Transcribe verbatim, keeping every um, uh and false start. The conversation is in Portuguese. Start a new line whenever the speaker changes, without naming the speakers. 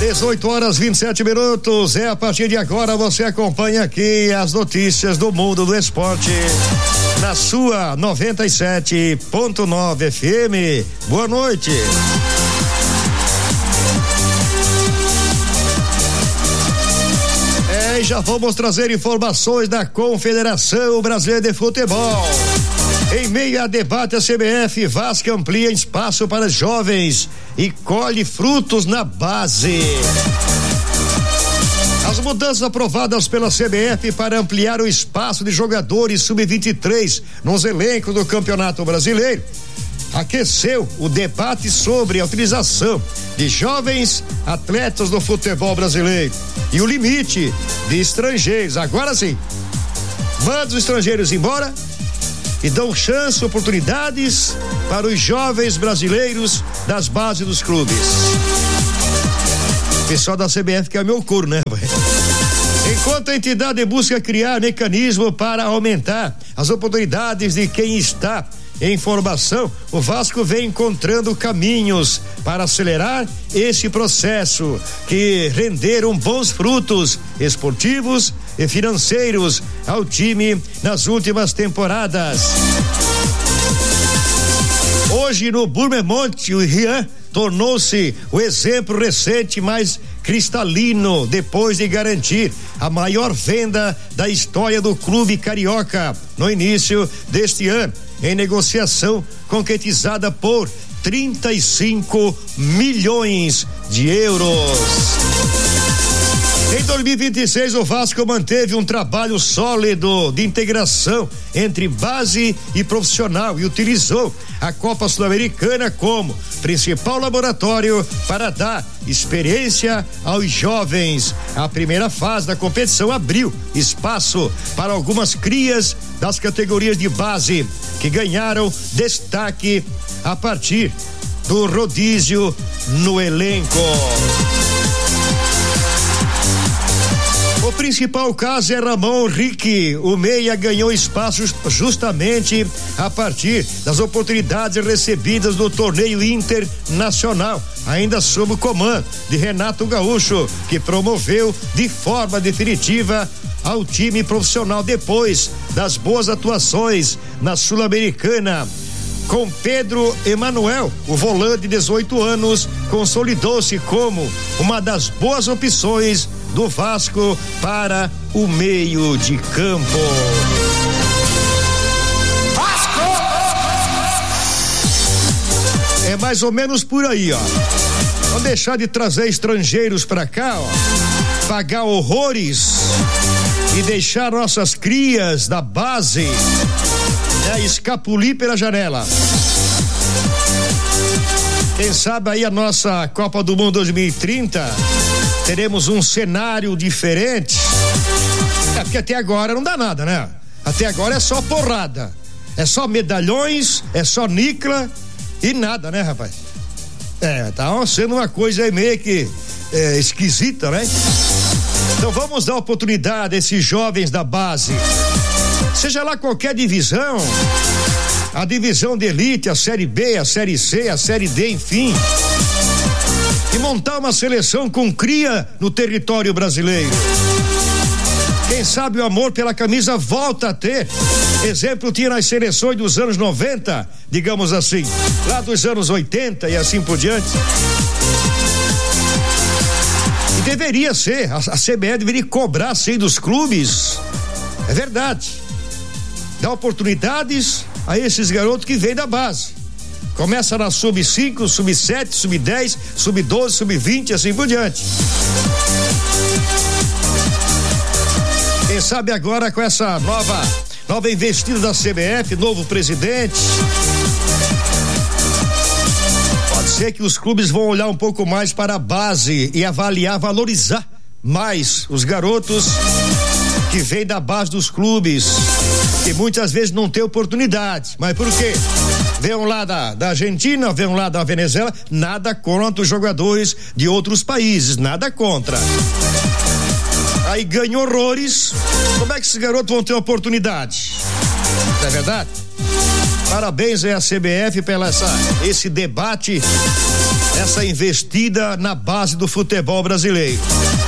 dezoito horas vinte e sete minutos. É a partir de agora você acompanha aqui as notícias do mundo do esporte na sua noventa e sete ponto nove F M. Boa noite. É, e já vamos trazer informações da Confederação Brasileira de Futebol. Em meio a debate, a C B F, Vasco amplia espaço para jovens e colhe frutos na base. As mudanças aprovadas pela C B F para ampliar o espaço de jogadores sub vinte e três nos elencos do Campeonato Brasileiro aqueceu o debate sobre a utilização de jovens atletas do futebol brasileiro e o limite de estrangeiros. Agora sim, manda os estrangeiros embora e dão chance, oportunidades para os jovens brasileiros das bases dos clubes. O pessoal da C B F que é meu couro, né? Enquanto a entidade busca criar mecanismo para aumentar as oportunidades de quem está em formação, o Vasco vem encontrando caminhos para acelerar esse processo que renderam bons frutos esportivos e financeiros ao time nas últimas temporadas. Hoje no Burmemonte, o Rian tornou-se o exemplo recente mais cristalino depois de garantir a maior venda da história do clube carioca no início deste ano, em negociação concretizada por trinta e cinco milhões de euros. Em dois mil e vinte e seis, o Vasco manteve um trabalho sólido de integração entre base e profissional e utilizou a Copa Sul-Americana como principal laboratório para dar experiência aos jovens. A primeira fase da competição abriu espaço para algumas crias das categorias de base que ganharam destaque a partir do rodízio no elenco. O principal caso é Ramon Henrique. O meia ganhou espaço justamente a partir das oportunidades recebidas no torneio internacional, ainda sob o comando de Renato Gaúcho, que promoveu de forma definitiva ao time profissional depois das boas atuações na Sul-Americana. Com Pedro Emanuel, o volante de dezoito anos consolidou-se como uma das boas opções do Vasco para o meio de campo. Vasco! É mais ou menos por aí, ó. Vamos deixar de trazer estrangeiros pra cá, ó, pagar horrores e deixar nossas crias da base, né, escapulir pela janela. Quem sabe aí a nossa Copa do Mundo dois mil e trinta teremos um cenário diferente. É porque até agora não dá nada, né? Até agora é só porrada, é só medalhões, é só nicla e nada, né, rapaz? É, tá sendo uma coisa aí meio que é, esquisita, né? Então vamos dar oportunidade a esses jovens da base, seja lá qualquer divisão, a divisão de elite, a série B, a série C, a série D, enfim, e montar uma seleção com cria no território brasileiro. Quem sabe o amor pela camisa volta a ter. Exemplo tinha nas seleções dos anos noventa, digamos assim, lá dos anos oitenta e assim por diante. E deveria ser, a, a C B F deveria cobrar assim dos clubes. É verdade. Dar oportunidades a esses garotos que vêm da base. Começa na sub cinco, sub sete, sub dez, sub doze, sub vinte, assim por diante. Quem sabe agora com essa nova nova investida da C B F, novo presidente, pode ser que os clubes vão olhar um pouco mais para a base e avaliar, valorizar mais os garotos que vêm da base dos clubes, que muitas vezes não tem oportunidade. Mas por quê? Vem um lá da, da Argentina, vem um lá da Venezuela, nada contra os jogadores de outros países, nada contra. Aí ganha horrores, como é que esses garotos vão ter oportunidade? Não é verdade? Parabéns aí à C B F pela essa, esse debate essa investida na base do futebol brasileiro.